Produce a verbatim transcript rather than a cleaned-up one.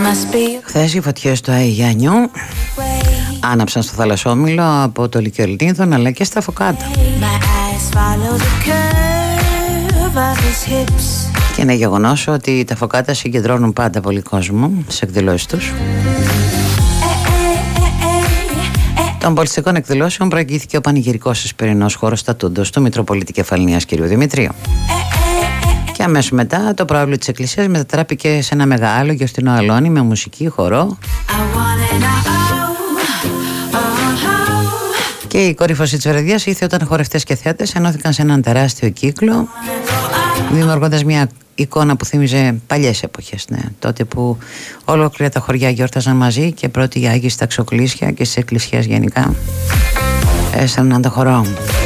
Χθες οι φωτιές του Αϊγιάννιου άναψαν στο θαλασσόμυλο από το Λυκείο Λινίδων αλλά και στα Φωκάτα. Και είναι γεγονός ότι τα Φωκάτα συγκεντρώνουν πάντα πολύ κόσμο στις εκδηλώσεις τους. Των πολιτιστικών εκδηλώσεων προηγήθηκε ο πανηγυρικός εσπερινός χώρος Τατούντος του Μητροπολίτη Κεφαλονίας κ. Δημητρίου. Και αμέσως μετά το προάβλιο της εκκλησίας μετατράπηκε σε ένα μεγάλο γιορτινό αλόνι με μουσική, χορό. Και η κορύφωση της βραδιάς ήρθε όταν χορευτές και θεάτες ενώθηκαν σε έναν τεράστιο κύκλο, δημιουργώντας μια εικόνα που θύμιζε παλιές εποχές, ναι. Τότε που ολόκληρα τα χωριά γιόρταζαν μαζί και πρώτοι οι Άγιοι στα ξοκλήσια και στις εκκλησίες γενικά έστελναν το χορό.